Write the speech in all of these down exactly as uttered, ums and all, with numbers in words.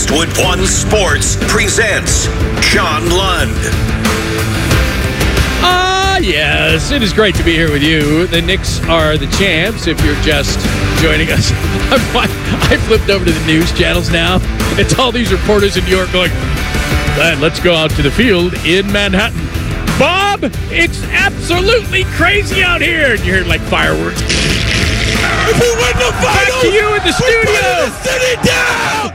Westwood One Sports presents John Lund. Ah, yes. It is great to be here with you. The Knicks are the champs if you're just joining us. I flipped over to the news channels now. It's all these reporters in New York going, "Man, let's go out to the field in Manhattan. Bob, it's absolutely crazy out here." And you hear like fireworks. If we win the finals, back to you in the studio. The city down.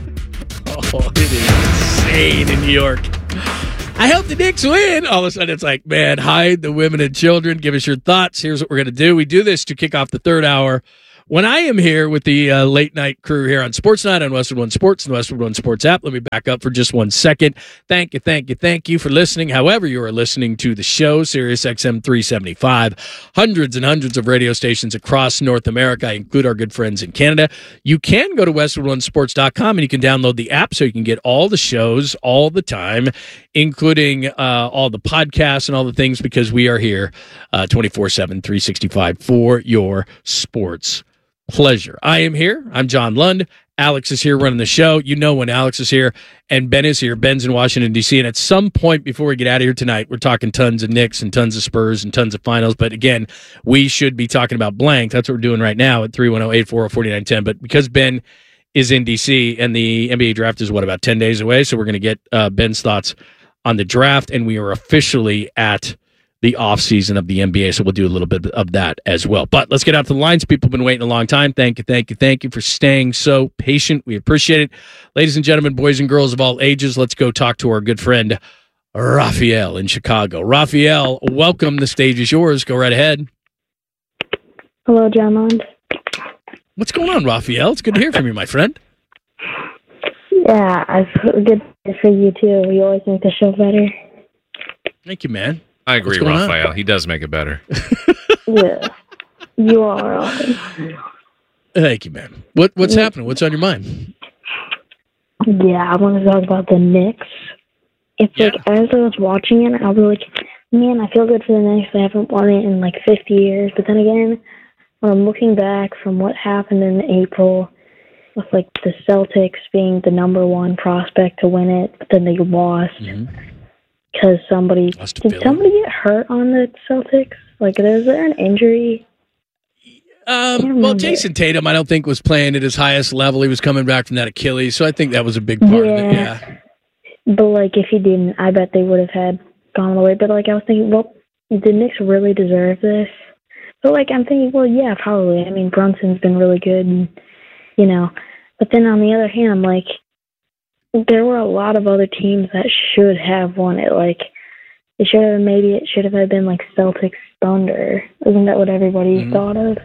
Oh, it is insane in New York. I hope the Knicks win. All of a sudden, it's like, man, hide the women and children. Give us your thoughts. Here's what we're going to do. We do this to kick off the third hour. When I am here with the uh, late night crew here on Sports Night on Westwood One Sports and the Westwood One Sports app, let me back up for just one second. Thank you, thank you, thank you for listening. However you are listening to the show, Sirius X M three seventy-five, hundreds and hundreds of radio stations across North America. I include our good friends in Canada. You can go to westwood one sports dot com and you can download the app so you can get all the shows all the time, including uh, all the podcasts and all the things, because we are here uh, twenty-four seven, three sixty-five for your sports pleasure. I am here. I'm John Lund. Alex is here running the show. You know when Alex is here, and Ben is here. Ben's in Washington, D C, and at some point before we get out of here tonight, we're talking tons of Knicks and tons of Spurs and tons of finals. But again, we should be talking about blank. That's what we're doing right now at three one zero, eight four zero, four nine one zero. But because Ben is in D C and the N B A draft is, what, about ten days away, so we're going to get uh, Ben's thoughts on the draft, and we are officially at the offseason of the N B A, so we'll do a little bit of that as well. But let's get out to the lines. People have been waiting a long time. Thank you, thank you, thank you for staying so patient. We appreciate it. Ladies and gentlemen, boys and girls of all ages, let's go talk to our good friend, Raphael in Chicago. Raphael, welcome. The stage is yours. Go right ahead. Hello, John Lund. What's going on, Raphael? It's good to hear from you, my friend. Yeah, it's good for you, too. You always make the show better. Thank you, man. I agree, Raphael. On? He does make it better. Yeah, you are awesome. Thank you, man. What What's yeah. happening? What's on your mind? Yeah, I want to talk about the Knicks. It's yeah. like, as I was watching it, I was like, man, I feel good for the Knicks. They haven't won it in like fifty years. But then again, when I'm looking back from what happened in April, with like the Celtics being the number one prospect to win it, but then they lost. Mm-hmm. Because somebody, did somebody get hurt on the Celtics? Like, is there an injury? Um, well, Jason Tatum, I don't think, was playing at his highest level. He was coming back from that Achilles, so I think that was a big part yeah. of it, yeah. But, like, if he didn't, I bet they would have had gone away. But, like, I was thinking, well, did the Knicks really deserve this? But, like, I'm thinking, well, yeah, probably. I mean, Brunson's been really good, and, you know. But then on the other hand, I'm like, there were a lot of other teams that should have won it. Like, it should have, maybe it should have been like Celtics Thunder. Isn't that what everybody mm-hmm. thought of?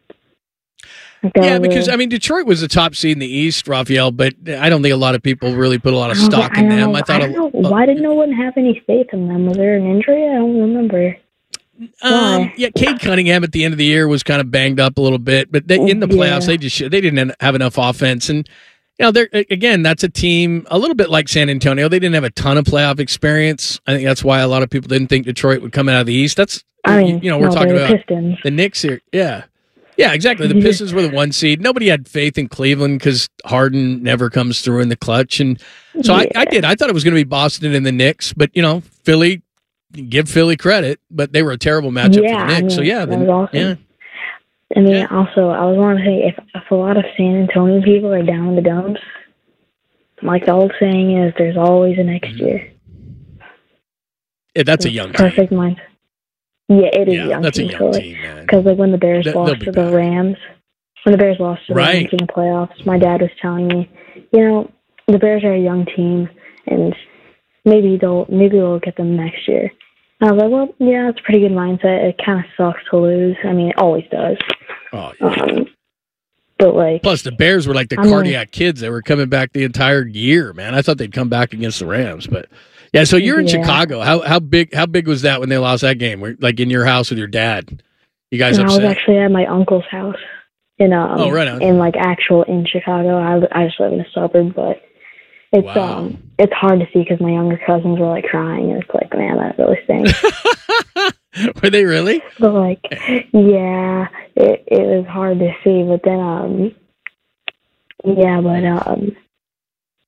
Like yeah, because, a, I mean, Detroit was the top seed in the East, Raphael, but I don't think a lot of people really put a lot of stock I in them. Know, I thought. I a, Why did no one have any faith in them? Was there an injury? I don't remember. Um, yeah, Cade Cunningham at the end of the year was kind of banged up a little bit, but they, in the playoffs, yeah. they just they didn't have enough offense. And you know, they're, again, that's a team a little bit like San Antonio. They didn't have a ton of playoff experience. I think that's why a lot of people didn't think Detroit would come out of the East. That's, I mean, you know, we're no, talking about Pistons. The Knicks here. Yeah. Yeah, exactly. The Pistons were the one seed. Nobody had faith in Cleveland because Harden never comes through in the clutch. And so yeah. I, I did. I thought it was going to be Boston and the Knicks, but, you know, Philly, give Philly credit, but they were a terrible matchup yeah, for the Knicks. I mean, so, yeah. That then, was awesome. yeah. I mean, yeah. also, I was wanting to say, if, if a lot of San Antonio people are down in the dumps, like the old saying is, there's always a next year. Yeah, that's a young team. Perfect mind. Yeah, it is yeah, a young that's team. That's a young so team, man. Because like when the Bears Th- lost to back. the Rams, when the Bears lost to the right. Rams in the playoffs, my dad was telling me, you know, the Bears are a young team, and maybe they'll maybe we'll get them next year. And I was like, well, yeah, it's a pretty good mindset. It kind of sucks to lose. I mean, it always does. Oh, yeah. Um, but like, plus the Bears were like the I cardiac mean, kids. They were coming back the entire year, man. I thought they'd come back against the Rams, but yeah. So you're in yeah. Chicago. How how big how big was that when they lost that game? Were, like in your house with your dad? You guys and upset? I was actually at my uncle's house in um oh, right on. in like actual in Chicago. I I just live in a suburb, but it's wow. um it's hard to see because my younger cousins were like crying, and it's like, man, that really stinks. Were they really? But like, yeah, it it was hard to see. But then um, yeah, but um,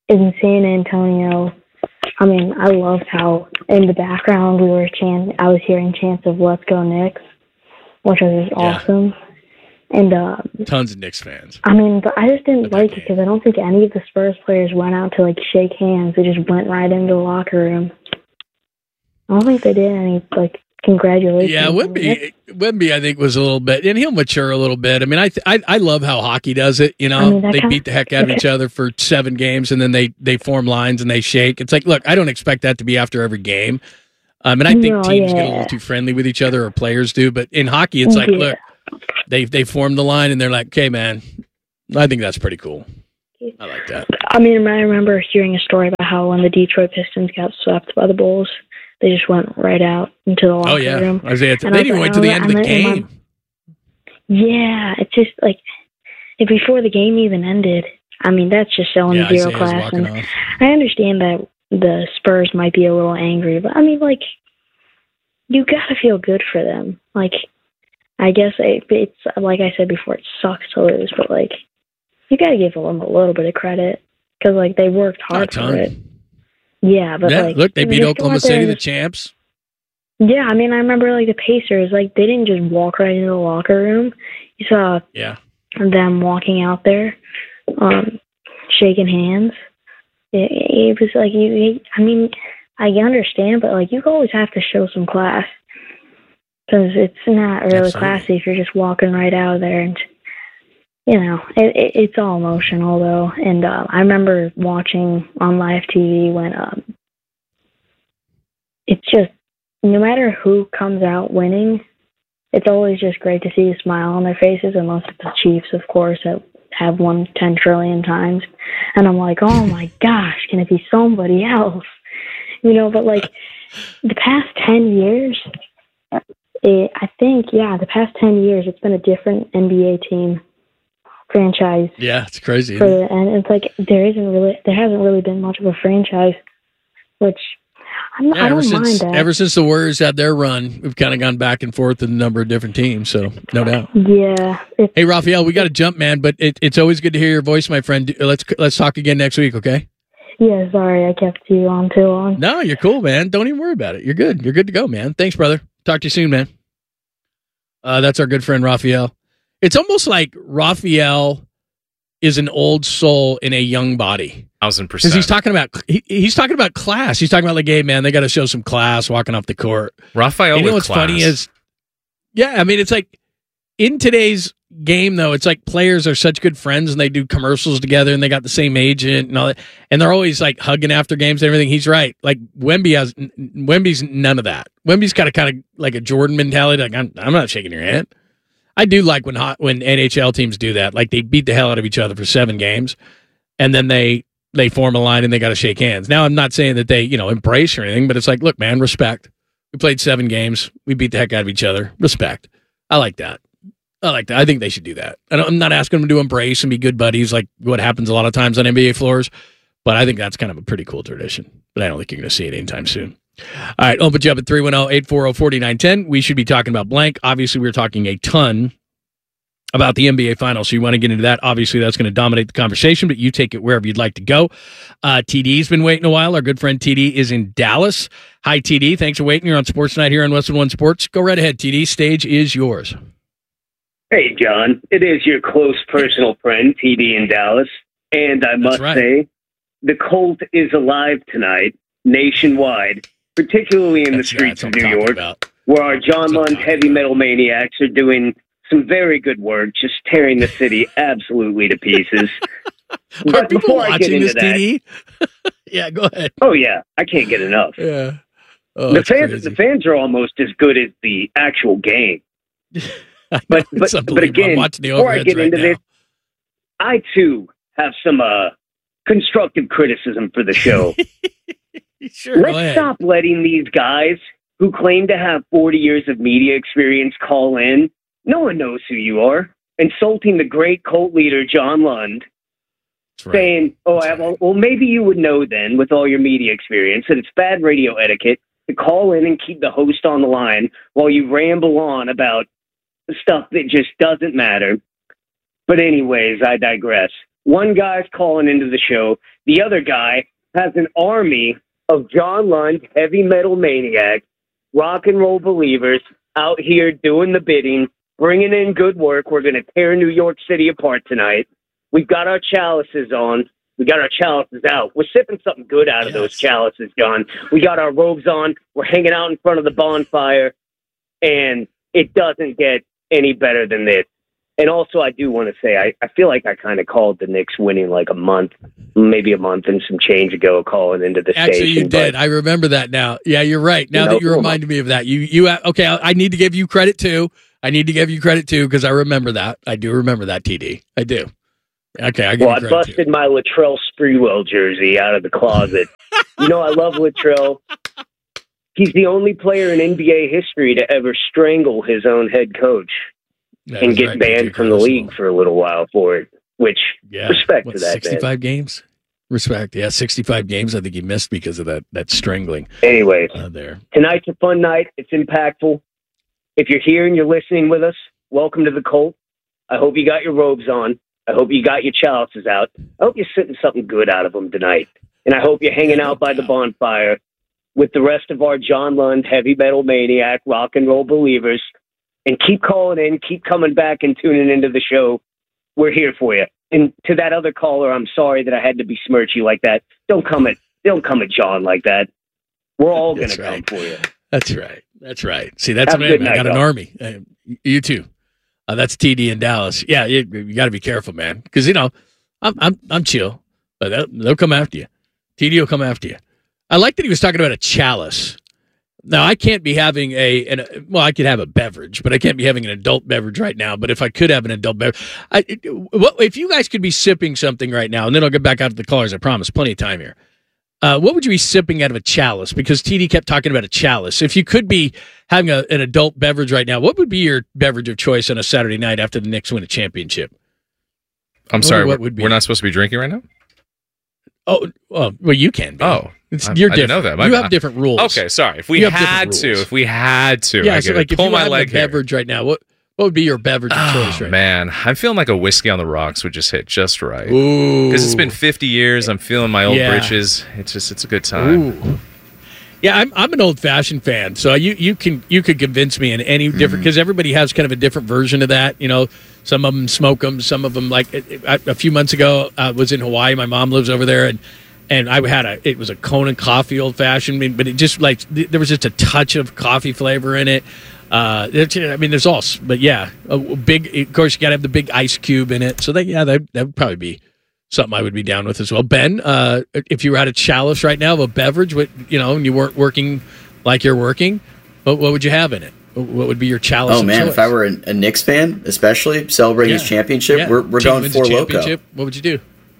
in San Antonio, I mean, I loved how in the background we were chant. I was hearing chants of "Let's go Knicks," which was just Yeah. awesome. And um, Tons of Knicks fans. I mean, but I just didn't At that like it game. because I don't think any of the Spurs players went out to like shake hands. They just went right into the locker room. I don't think they did any like congratulations. Yeah, Wemby, Wemby, I think was a little bit, and he'll mature a little bit. I mean, I th- I, I love how hockey does it. You know, I mean, that they kinda- beat the heck out of each other for seven games, and then they they form lines and they shake. It's like, look, I don't expect that to be after every game. Um, and I think No, teams get a yeah. little too friendly with each other, or players do. But in hockey, it's like, Yeah. look, they they form the line, and they're like, okay, man, I think that's pretty cool. I like that. I mean, I remember hearing a story about how when the Detroit Pistons got swept by the Bulls, they just went right out into the locker Oh yeah, room. Isaiah. And They I didn't even was wait to the like, end of the I'm in my- game. Yeah, it's just like if before the game even ended. I mean, that's just showing Yeah, zero Isaiah's class. walking And off. I understand that the Spurs might be a little angry, but I mean, like, you gotta feel good for them. Like, I guess it, it's like I said before, it sucks to lose, but like, you gotta give them a little bit of credit because like they worked Not a hard for ton. it. Yeah, but Yeah, like, look, they beat just go Oklahoma out there City, and the just- champs. Yeah, I mean, I remember like the Pacers, like they didn't just walk right into the locker room. You saw Yeah. them walking out there, um, shaking hands. It, it was like you. I mean, I understand, but like you always have to show some class because it's not really Absolutely. classy if you're just walking right out of there. And you know, it, it, it's all emotional though. And uh, I remember watching on live T V when um, it's just no matter who comes out winning. It's always just great to see a smile on their faces, unless it's the Chiefs, of course, that have won ten trillion times. And I'm like, oh my gosh, can it be somebody else? You know, but like the past ten years, it, I think, yeah, the past ten years, it's been a different N B A team franchise. Yeah, it's crazy. For the, and it's like there isn't really, there hasn't really been much of a franchise, which I'm, Yeah, I ever don't mind since that. ever since the Warriors had their run, we've kind of gone back and forth in a number of different teams. So no doubt. yeah, it's, Hey, Raphael, we got to jump, man. But it, it's always good to hear your voice, my friend. Let's let's talk again next week, okay? yeah. Sorry, I kept you on too long. No, you're cool, man. Don't even worry about it. You're good. You're good to go, man. Thanks, brother. Talk to you soon, man. Uh, that's our good friend Raphael. It's almost like Raphael is an old soul in a young body. Thousand Because percent. he's talking about he, he's talking about class. He's talking about like, hey man, they got to show some class walking off the court. Raphael And you know with what's class. funny is, yeah, I mean it's like in today's game though, it's like players are such good friends and they do commercials together and they got the same agent and all that, and they're always like hugging after games and everything. He's right. Like Wemby has Wemby's none of that. Wemby's got a kind of like a Jordan mentality. Like I'm I'm not shaking your hand. I do like when hot, when N H L teams do that. Like they beat the hell out of each other for seven games, and then they they form a line and they got to shake hands. Now I'm not saying that they you know embrace or anything, but it's like, look, man, respect. We played seven games. We beat the heck out of each other. Respect. I like that. I like that. I think they should do that. I don't, I'm not asking them to embrace and be good buddies like what happens a lot of times on N B A floors, but I think that's kind of a pretty cool tradition. But I don't think you're going to see it anytime soon. All right, open you up at three one zero, eight four zero, four nine one zero. We should be talking about blank. Obviously, we're talking a ton about the N B A Finals, so you want to get into that. Obviously, that's going to dominate the conversation, but you take it wherever you'd like to go. Uh, T D's been waiting a while. Our good friend T D is in Dallas. Hi, T D. Thanks for waiting. You're on Sports Night here on Westwood One Sports. Go right ahead, T D. Stage is yours. Hey, John. It is your close personal friend, T D in Dallas. And I must right. say, the cult is alive tonight, nationwide, particularly in That's, the streets that's of what New I'm talking York, about. where our John That's what I'm Lund talking heavy about. metal maniacs are doing some very good work, just tearing the city absolutely to pieces. Are But people before I get watching into this, that, T D? Yeah, go ahead. oh, yeah, I can't get enough. Yeah. Oh, the that's fans, crazy. the fans are almost as good as the actual game. I know, But it's but, but unbelievable. I'm again, watching the before I overheads get right into now. this, I too have some uh, constructive criticism for the show. Sure, go Let's ahead. stop letting these guys who claim to have forty years of media experience call in. No one knows who you are. Insulting the great cult leader, John Lund, That's right. saying, oh, That's I, well, well, maybe you would know then, with all your media experience, that it's bad radio etiquette to call in and keep the host on the line while you ramble on about stuff that just doesn't matter. But anyways, I digress. One guy's calling into the show. The other guy has an army of John Lund, heavy metal maniacs, rock and roll believers out here doing the bidding, bringing in good work. We're going to tear New York City apart tonight. We've got our chalices on. We got our chalices out. We're sipping something good out of Yes. those chalices, John. We got our robes on. We're hanging out in front of the bonfire. And it doesn't get any better than this. And also, I do want to say, I, I feel like I kind of called the Knicks winning like a month, maybe a month and some change ago, calling into the Actually, station. you did. But, I remember that now. Yeah, you're right. Now You know, that you cool. reminded me of that, you you uh, okay? I, I need to give you credit too. I need to give you credit too because I remember that. I do remember that, T D. I do. Okay, I give well, you I credit busted too. my Latrell Sprewell jersey out of the closet. You know, I love Latrell. He's the only player in N B A history to ever strangle his own head coach That and is get right, banned T D from the Carlson. league for a little while for it. Which, Yeah, respect what, to that, man. sixty-five games. Respect. Yeah, sixty-five games. I think he missed because of that that strangling Anyways, uh, there. tonight's a fun night. It's impactful. If you're here and you're listening with us, welcome to the cult. I hope you got your robes on. I hope you got your chalices out. I hope you're sitting something good out of them tonight. And I hope you're hanging out by the bonfire with the rest of our John Lund, heavy metal maniac, rock and roll believers. And keep calling in, keep coming back and tuning into the show. We're here for you. And to that other caller, I'm sorry that I had to besmirch you like that. Don't come at don't come at John like that. We're all going to That's come right. for you. That's right. That's right. See, that's Have a a man. good I night, got an y'all. army. Uh, you too. Uh, that's T D in Dallas. Yeah, you, you got to be careful, man, because you know I'm I'm I'm chill, but they'll, they'll come after you. T D will come after you. I like that he was talking about a chalice. Now I can't be having a an, well, I could have a beverage, but I can't be having an adult beverage right now. But if I could have an adult beverage, I, it, what if you guys could be sipping something right now, and then I'll get back out to the callers. I promise, plenty of time here. Uh, what would you be sipping out of a chalice? Because T D kept talking about a chalice. If you could be having a, an adult beverage right now, what would be your beverage of choice on a Saturday night after the Knicks win a championship? I'm sorry, what we're, would be- we're not supposed to be drinking right now? Oh, well, well you can be. Oh, it's, I- you're I different. didn't know that. My you bad. have different rules. Okay, sorry. If we You have had different to, rules. if we had to, Yeah, I so get like it. if Pull you my had a leg here. beverage right now, what what would be your beverage of Oh, choice right man, I'm feeling like a whiskey on the rocks would just hit just right. now? Ooh. Because it's been fifty years. I'm feeling my old Yeah. britches. It's just, it's a good time. Ooh. Yeah, I'm I'm an old fashioned fan, so you you can you could convince me in any different because everybody has kind of a different version of that. You know, some of them smoke them, some of them like it- it- a few months ago I was in Hawaii. My mom lives over there, and and I had a it was a Kona coffee old fashioned, but it just like there was just a touch of coffee flavor in it. Uh, it's- I mean, there's all, but yeah, a big. Of course, you got to have the big ice cube in it. So that yeah, that that would probably be something I would be down with as well. Ben, uh, if you were at a chalice right now of a beverage, what you know, and you weren't working like you're working, what, what would you have in it? What would be your chalice? Oh of man, choice? if I were a, a Knicks fan, especially celebrating his Yeah. championship, Yeah. we're we're Team going wins for the Loco. championship, what would you do?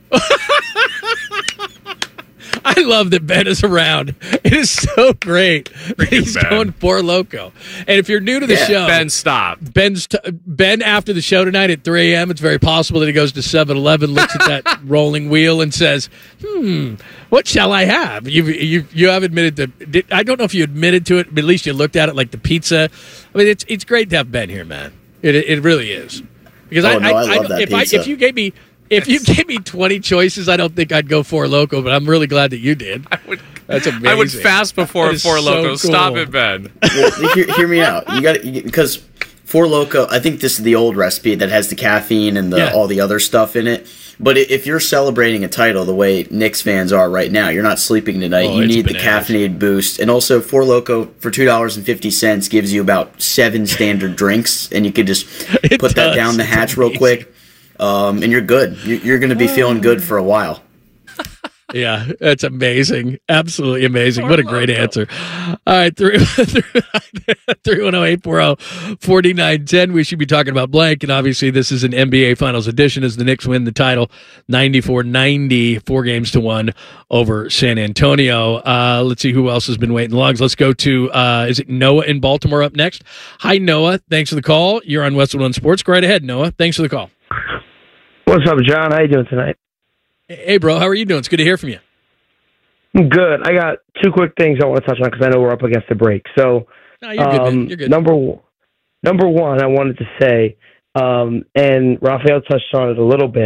I love that Ben is around. It is so great that he's Ben. going for Loco. And if you're new to the Yeah. show, Ben, stop. Ben's t- Ben after the show tonight at three a.m. It's very possible that he goes to seven eleven, looks at that rolling wheel, and says, "Hmm, what shall I have?" You you you have admitted to. Did, I don't know if you admitted to it, but at least you looked at it like the pizza. I mean, it's it's great to have Ben here, man. It it really is because Oh, I, no, I love that if I pizza. if you gave me. If you gave me twenty choices, I don't think I'd go for Loco, but I'm really glad that you did. I would, That's amazing. I would fast before That is Four so Locos. cool. Stop it, Ben. Well, hear, hear me out. You got because Four Loco. I think this is the old recipe that has the caffeine and the Yeah. all the other stuff in it. But i- if you're celebrating a title the way Knicks fans are right now, you're not sleeping tonight. Oh, you it's need the bananas. caffeinated boost, and also Four Loco for two dollars and fifty cents gives you about seven standard drinks, and you could just It put that does. down the It's hatch real amazing. quick, um, and you're good. You- You're going to be feeling good for a while. Yeah, that's amazing. Absolutely amazing. What a great answer. All right, three one zero eight four zero four nine one zero. We should be talking about blank, and obviously this is an N B A Finals edition as the Knicks win the title ninety-four ninety, four games to one over San Antonio. Uh, let's see who else has been waiting longs. Let's go to, uh, is it Noah in Baltimore up next? Hi, Noah. Thanks for the call. You're on Westwood One Sports. Go right ahead, Noah. Thanks for the call. What's up, John? How you doing tonight? Hey, bro. How are you doing? It's good to hear from you. Good. I got two quick things I want to touch on because I know we're up against the break. So, No, you're good, man. um, You're good. number one, number one, I wanted to say, um, and Raphael touched on it a little bit.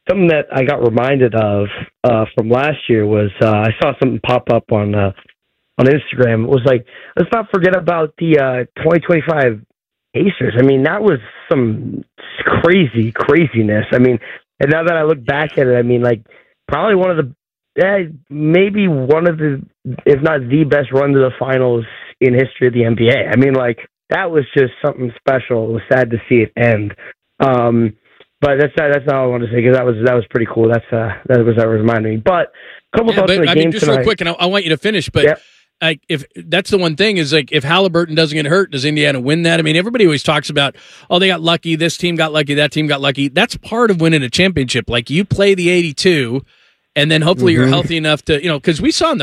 something that I got reminded of uh, from last year was uh, I saw something pop up on uh, on Instagram. It was like, let's not forget about the uh, twenty twenty-five Pacers. I mean, that was some crazy craziness. I mean, and now that I look back at it, I mean, like probably one of the eh, maybe one of the, if not the best run to the finals in history of the N B A. I mean, like that was just something special. It was sad to see it end. Um, But that's not, that's not all I wanted to say because that was that was pretty cool. That's uh, that was that reminded me. But a couple yeah, thoughts but, on the I game mean, just tonight. real quick, and I, I want you to finish. But Yep. like, if that's the one thing is like, if Halliburton doesn't get hurt, does Indiana win that? I mean, everybody always talks about, oh, they got lucky. This team got lucky. That team got lucky. That's part of winning a championship. Like you play the eighty-two, and then hopefully Mm-hmm. you're healthy enough to, you know, because we saw in the